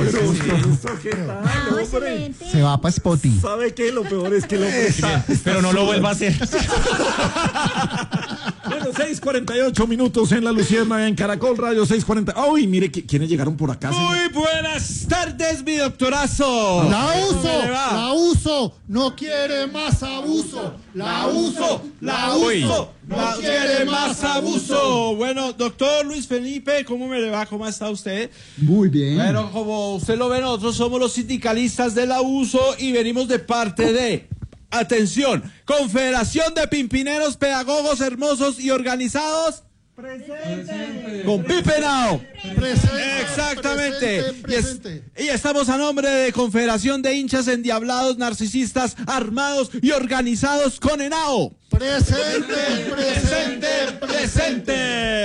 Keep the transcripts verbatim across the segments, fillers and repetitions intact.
pero sí. ¿qué tal, Ah, hombre? excelente. Se va para Spotty. ¿Sabe qué? Lo peor es que lo está, Pero no lo vuelva a hacer. Bueno, seis cuarenta y ocho minutos en La Luciérnaga, en Caracol Radio seis cuarenta. ¡Ay, mire qui- quiénes llegaron por acá! señor? Muy buenas tardes, mi doctorazo. La ¿Cómo uso, le va? la uso, no quiere más abuso. La uso, la Uy. uso, no quiere más abuso. Bueno, doctor Luis Felipe, ¿cómo me le va? ¿Cómo está usted? Muy bien. Bueno, como usted lo ve, nosotros somos los sindicalistas del abuso y venimos de parte de, atención, Confederación de Pimpineros, Pedagogos Hermosos y Organizados. Presente. Con Pipe Nao. Presente, Exactamente. presente, Y, es- presente. y estamos a nombre de Confederación de Hinchas Endiablados, Narcisistas, Armados y Organizados con ENAO. Presente, presente, presente.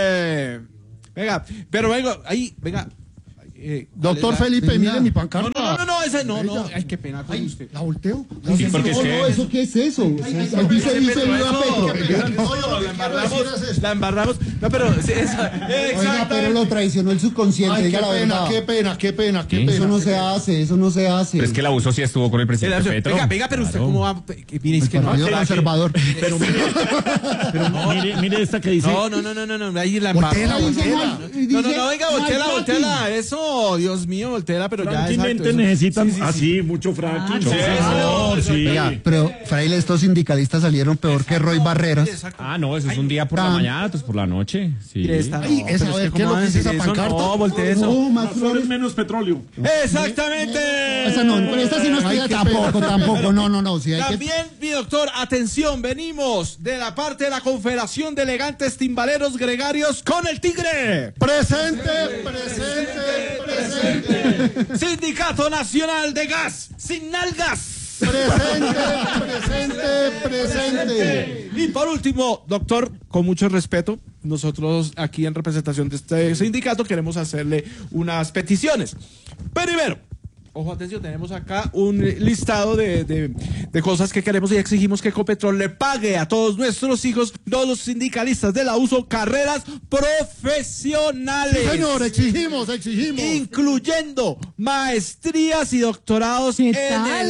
Venga, pero vengo, ahí, venga. Eh, Doctor ¿cuál es la- Felipe, Venga. mire mi No, pancarta. no, no, no, ese no, no. Ella. Ay, qué pena con Ay, usted. ¿la volteo? Sí, porque es No, que- no, ¿eso qué es eso? Ahí dice, dice viva Petro. La embarramos, la embarramos. No, pero sí, esa- Oiga, exacto. pero lo traicionó el subconsciente, Ay, qué diga la pena, verdad. qué pena, qué pena, qué Eso pena. no se hace, eso no se hace. Pero es que el abuso sí estuvo con el presidente Petro. Venga, venga, pero usted Claro. cómo va. Que- Mire, es El que no. partido que- conservador. Pero mire, pero mire, mire esta que dice. No, no, no, no, no, no, ahí la Voltela, embarramos. voltela. No, no, no, venga, voltela, voltela. Eso, Dios mío, voltela, pero ya. Francamente exacto, eso. necesitan Sí, sí, sí. así mucho fracking. sí, por favor, sí, sí. Oiga, pero Fraile, estos sindicalistas salieron peor que Roy Barreras. Exacto. Ah, no, eso es un día por la Tan- mañana, otros por la noche. Sí. Mire esta, Ay, no, esa, pero a ver, que ¿qué es ¿cómo lo va a que dice decir esa eso? pancarta? No, voltee eso. No, más Más flores, flores. menos petróleo. Exactamente. Esa no, pero esta sí no Ay, estudia qué tampoco, pena. tampoco. No, no, no. Sí hay que... También, mi doctor, atención, venimos de la parte de la Confederación de Elegantes Timbaleros Gregarios con el Tigre. Presente, presente, presente. Sindicato Nacional de Gas sin nalgas. Presente, presente, presente. Y por último, doctor, con mucho respeto, nosotros aquí en representación de este sindicato queremos hacerle unas peticiones. Primero, ojo, atención, tenemos acá un listado de, de, de cosas que queremos y exigimos que Ecopetrol le pague a todos nuestros hijos, todos los sindicalistas del abuso, carreras profesionales. Sí, señor, exigimos, exigimos. Incluyendo maestrías y doctorados ¿Qué en tal? el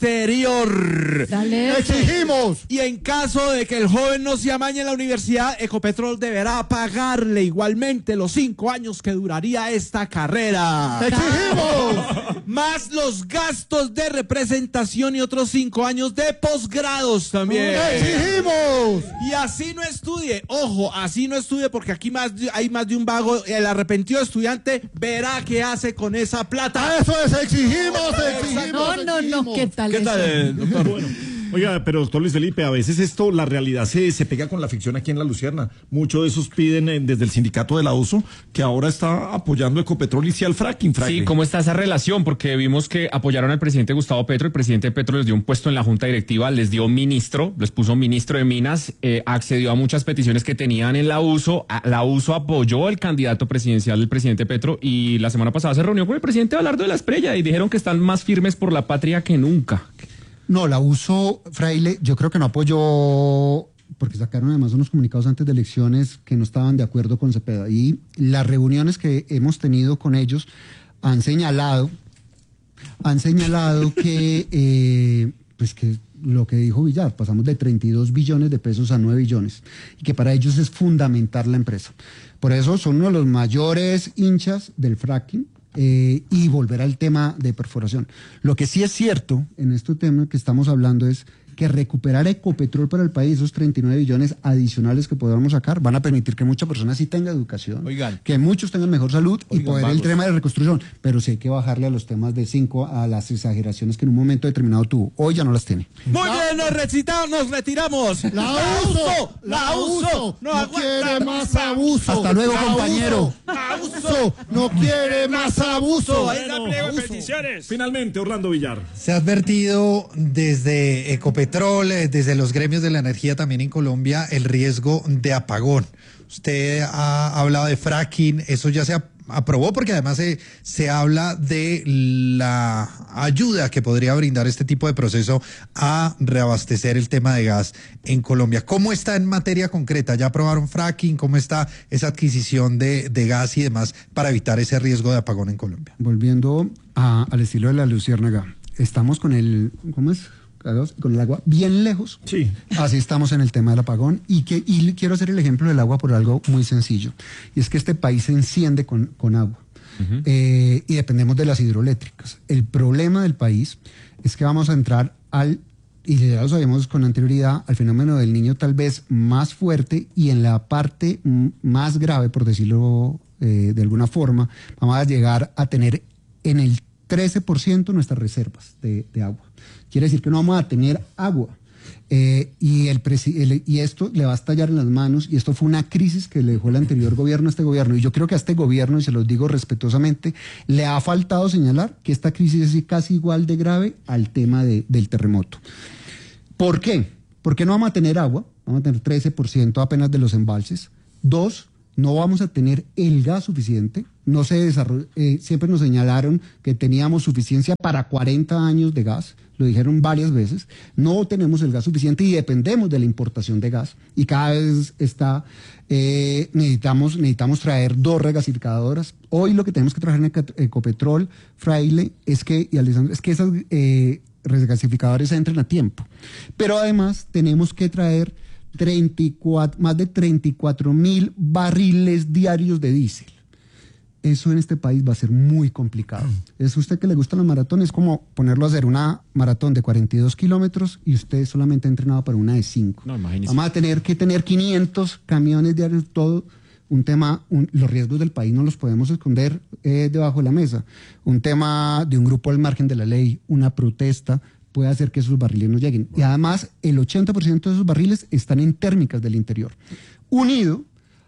exterior. Dale. Exigimos. Y en caso de que el joven no se amañe en la universidad, Ecopetrol deberá pagarle igualmente los cinco años que duraría esta carrera. Exigimos. Más los gastos de representación y otros cinco años de posgrados también. Exigimos. Y así no estudie, ojo, así no estudie porque aquí más de- hay más de un vago. El arrepentido estudiante verá qué hace con esa plata. Eso es, exigimos, exigimos. No, no, no, exigimos. ¿qué tal ¿Qué eso? tal, eh, doctor? Bueno, oiga, pero doctor Luis Felipe, a veces esto, la realidad se, se pega con la ficción aquí en La Lucierna. Muchos de esos piden eh, desde el sindicato del abuso que ahora está apoyando Ecopetrol y sí al fracking. fracking. Sí, ¿cómo está esa relación? Porque vimos que apoyaron al presidente Gustavo Petro, el presidente Petro les dio un puesto en la junta directiva, les dio ministro, les puso ministro de Minas, eh, accedió a muchas peticiones que tenían en la uso, a- la uso apoyó al candidato presidencial del presidente Petro y la semana pasada se reunió con el presidente Abelardo de la Espriella y dijeron que están más firmes por la patria que nunca. No, la uso, Fraile, yo creo que no apoyó, porque sacaron además unos comunicados antes de elecciones que no estaban de acuerdo con Cepeda. Y las reuniones que hemos tenido con ellos han señalado, han señalado que, eh, pues que lo que dijo Villar, pasamos de treinta y dos billones de pesos a nueve billones, y que para ellos es fundamental la empresa. Por eso son uno de los mayores hinchas del fracking. Eh, y volver al tema de perforación. Lo que sí es cierto en este tema que estamos hablando es que recuperar Ecopetrol para el país, esos treinta y nueve billones adicionales que podamos sacar, van a permitir que muchas personas sí tengan educación, Oigan. que muchos tengan mejor salud y Oigan, poder el vagos. tema de reconstrucción. Pero sí hay que bajarle a los temas de cinco, a las exageraciones que en un momento determinado tuvo. Hoy ya no las tiene. Muy bien, nos, recitamos, nos retiramos. La uso, la uso, no quiere más abuso. Hasta luego, La compañero. uso, La uso, no quiere más abuso. Ahí está, pliego de peticiones. Finalmente, Orlando Villar. Se ha advertido desde Ecopetrol, eh, desde los gremios de la energía también en Colombia, el riesgo de apagón. Usted ha hablado de fracking, eso ya se ha aprobó porque además se, se habla de la ayuda que podría brindar este tipo de proceso a reabastecer el tema de gas en Colombia. ¿Cómo está en materia concreta? ¿Ya aprobaron fracking? ¿Cómo está esa adquisición de, de gas y demás para evitar ese riesgo de apagón en Colombia? Volviendo a, al estilo de la Luciérnaga, estamos con el, ¿cómo es? Con el agua bien lejos. Sí. Así estamos en el tema del apagón y, que, y quiero hacer el ejemplo del agua por algo muy sencillo. Y es que este país se enciende con, con agua uh-huh. eh, y dependemos de las hidroeléctricas. El problema del país es que vamos a entrar al, y ya lo sabemos con anterioridad, al fenómeno del Niño tal vez más fuerte y en la parte m- más grave, por decirlo eh, de alguna forma, vamos a llegar a tener en el trece por ciento nuestras reservas de, de agua. Quiere decir que no vamos a tener agua. Eh, y, el presi- el, y esto le va a estallar en las manos, y esto fue una crisis que le dejó el anterior gobierno a este gobierno. Y yo creo que a este gobierno, y se los digo respetuosamente, le ha faltado señalar que esta crisis es casi igual de grave al tema de, del terremoto. ¿Por qué? Porque no vamos a tener agua, vamos a tener trece por ciento apenas de los embalses. Dos, no vamos a tener el gas suficiente. No se desarroll- eh, siempre nos señalaron que teníamos suficiencia para cuarenta años de gas, lo dijeron varias veces. No tenemos el gas suficiente y dependemos de la importación de gas. Y cada vez está, eh, necesitamos, necesitamos traer dos regasificadoras. Hoy lo que tenemos que trabajar en Ecopetrol, Fraile, es que, y Alessandro, es que esas eh, regasificadores entren a tiempo. Pero además tenemos que traer treinta y cuatro, más de treinta y cuatro mil barriles diarios de diésel. Eso en este país va a ser muy complicado. Es usted que le gustan los maratones, es como ponerlo a hacer una maratón de cuarenta y dos kilómetros y usted solamente ha entrenado para una de cinco. No, imagínese. Vamos a tener que tener quinientos camiones diarios, todo un tema, un, los riesgos del país no los podemos esconder eh, debajo de la mesa. Un tema de un grupo al margen de la ley, una protesta, puede hacer que esos barriles no lleguen. Y además, el ochenta por ciento de esos barriles están en térmicas del interior. Unido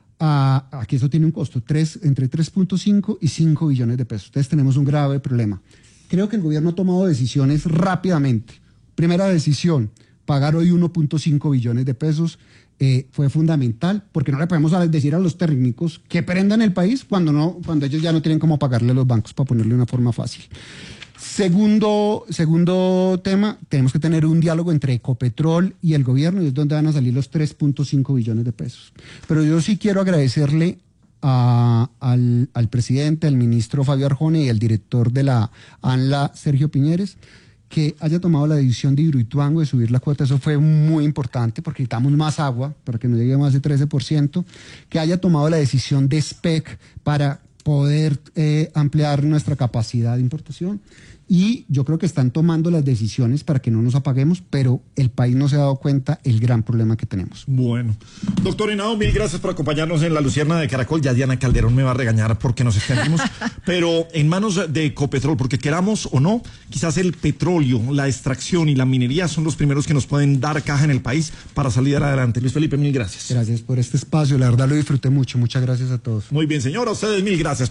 a, a que eso tiene un costo, tres, entre tres punto cinco y cinco billones de pesos. Entonces tenemos un grave problema. Creo que el gobierno ha tomado decisiones rápidamente. Primera decisión, pagar hoy uno punto cinco billones de pesos eh, fue fundamental, porque no le podemos decir a los técnicos que prendan el país cuando, no, cuando ellos ya no tienen cómo pagarle a los bancos, para ponerle una forma fácil. Segundo, segundo tema, tenemos que tener un diálogo entre Ecopetrol y el gobierno, y es donde van a salir los tres punto cinco billones de pesos. Pero yo sí quiero agradecerle a, al, al presidente, al ministro Fabio Arjona y al director de la ANLA, Sergio Piñeres, que haya tomado la decisión de Hidroituango de subir la cuota. Eso fue muy importante porque necesitamos más agua para que no llegue más de trece por ciento. Que haya tomado la decisión de S P E C para poder eh, ampliar nuestra capacidad de importación. Y yo creo que están tomando las decisiones para que no nos apaguemos, pero el país no se ha dado cuenta el gran problema que tenemos. Bueno. Doctor Henao, mil gracias por acompañarnos en La Lucierna de Caracol. Ya Diana Calderón me va a regañar porque nos extendimos, pero en manos de Ecopetrol, porque queramos o no, quizás el petróleo, la extracción y la minería son los primeros que nos pueden dar caja en el país para salir adelante. Luis Felipe, mil gracias. Gracias por este espacio, la verdad lo disfruté mucho. Muchas gracias a todos. Muy bien, señor, a ustedes mil gracias.